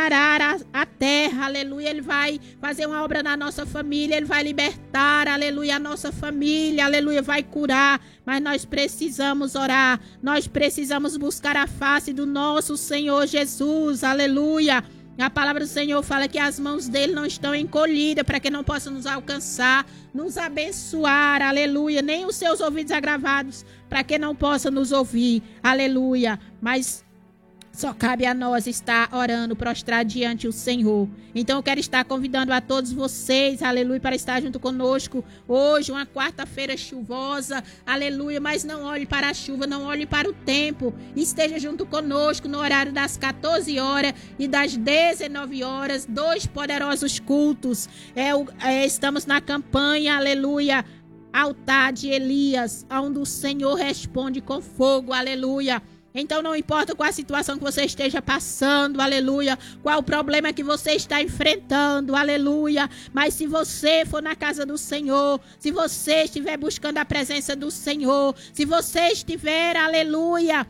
sarar a terra, aleluia. Ele vai fazer uma obra na nossa família, Ele vai libertar, aleluia, a nossa família, aleluia, vai curar. Mas nós precisamos orar, nós precisamos buscar a face do nosso Senhor Jesus, aleluia. A palavra do Senhor fala que as mãos dele não estão encolhidas para que não possa nos alcançar, nos abençoar, aleluia. Nem os seus ouvidos agravados para que não possa nos ouvir, aleluia. Mas só cabe a nós estar orando, prostrado diante do Senhor. Então eu quero estar convidando a todos vocês, aleluia, para estar junto conosco hoje, uma quarta-feira chuvosa, aleluia. Mas não olhe para a chuva, não olhe para o tempo. Esteja junto conosco no horário das 14 horas e das 19 horas, 2 poderosos cultos. Estamos na campanha, aleluia, Altar de Elias, onde o Senhor responde com fogo, aleluia. Então não importa qual a situação que você esteja passando, aleluia, qual o problema que você está enfrentando, aleluia, mas se você for na casa do Senhor, se você estiver buscando a presença do Senhor, se você estiver, aleluia,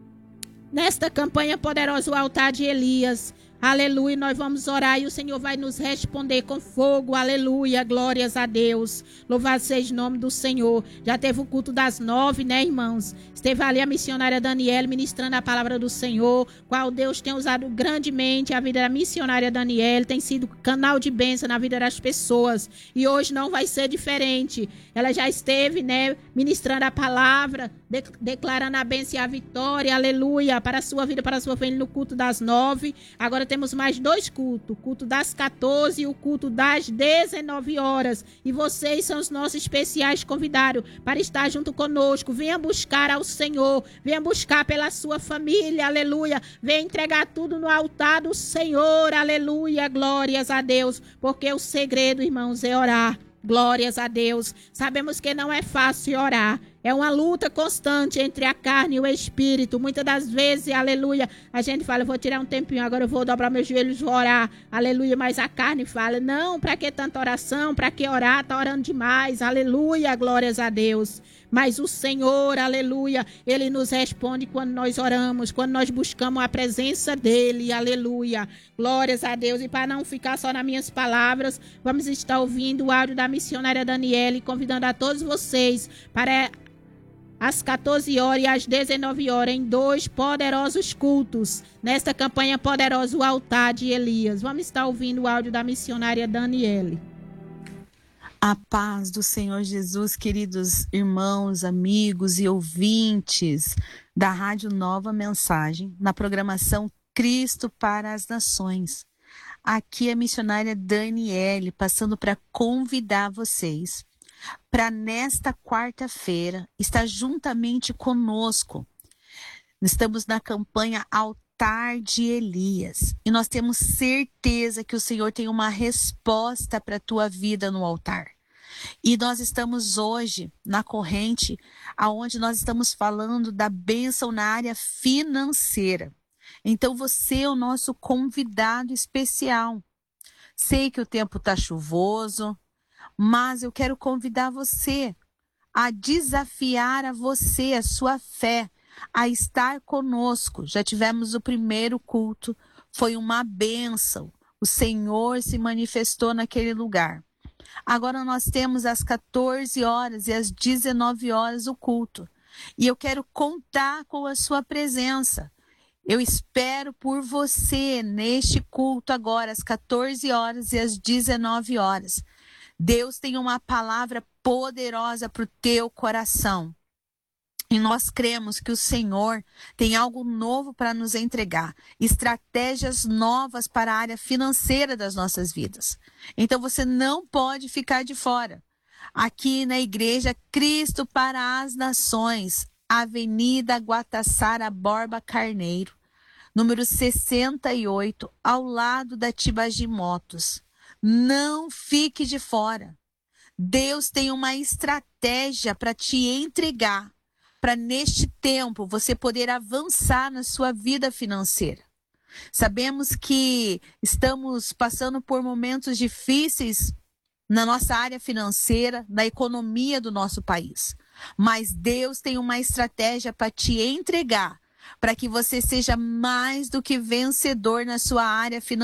nesta campanha poderosa, o Altar de Elias, aleluia, nós vamos orar e o Senhor vai nos responder com fogo, aleluia, glórias a Deus. Louvado seja o nome do Senhor. Já teve o culto das 9, né, irmãos? Esteve ali a missionária Daniele ministrando a palavra do Senhor, qual Deus tem usado grandemente a vida da missionária Daniele, tem sido canal de bênção na vida das pessoas. E hoje não vai ser diferente. Ela já esteve, né, ministrando a palavra, declarando a bênção e a vitória, aleluia, para a sua vida, para a sua família no culto das 9. Agora temos mais 2 cultos, o culto das 14 e o culto das 19 horas. E vocês são os nossos especiais convidados para estar junto conosco. Venha buscar ao Senhor, venha buscar pela sua família, aleluia. Venha entregar tudo no altar do Senhor, aleluia, glórias a Deus. Porque o segredo, irmãos, é orar. Glórias a Deus. Sabemos que não é fácil orar. É uma luta constante entre a carne e o espírito. Muitas das vezes, aleluia, a gente fala, eu vou tirar um tempinho, agora eu vou dobrar meus joelhos e vou orar. Aleluia, mas a carne fala, não, para que tanta oração? Para que orar? Está orando demais. Aleluia, glórias a Deus. Mas o Senhor, aleluia, Ele nos responde quando nós oramos, quando nós buscamos a presença dEle, aleluia. Glórias a Deus. E para não ficar só nas minhas palavras, vamos estar ouvindo o áudio da missionária Daniele, convidando a todos vocês para às 14 horas e às 19 horas, em 2 poderosos cultos, nesta campanha poderosa, o Altar de Elias. Vamos estar ouvindo o áudio da missionária Daniele. A paz do Senhor Jesus, queridos irmãos, amigos e ouvintes da Rádio Nova Mensagem, na programação Cristo para as Nações. Aqui é a missionária Daniele, passando para convidar vocês para nesta quarta-feira estar juntamente conosco. Estamos na campanha Altar de Elias e nós temos certeza que o Senhor tem uma resposta para a tua vida no altar. E nós estamos hoje na corrente aonde nós estamos falando da bênção na área financeira. Então você é o nosso convidado especial. Sei que o tempo está chuvoso, mas eu quero convidar você a desafiar a você, a sua fé, a estar conosco. Já tivemos o primeiro culto, foi uma bênção. O Senhor se manifestou naquele lugar. Agora nós temos às 14 horas e às 19 horas o culto. E eu quero contar com a sua presença. Eu espero por você neste culto agora, às 14 horas e às 19 horas. Deus tem uma palavra poderosa para o teu coração. E nós cremos que o Senhor tem algo novo para nos entregar, estratégias novas para a área financeira das nossas vidas. Então você não pode ficar de fora. Aqui na igreja Cristo para as Nações, Avenida Guataçara Borba Carneiro, número 68, ao lado da Tibagi Motos. Não fique de fora. Deus tem uma estratégia para te entregar, para neste tempo você poder avançar na sua vida financeira. Sabemos que estamos passando por momentos difíceis na nossa área financeira, na economia do nosso país. Mas Deus tem uma estratégia para te entregar, para que você seja mais do que vencedor na sua área financeira.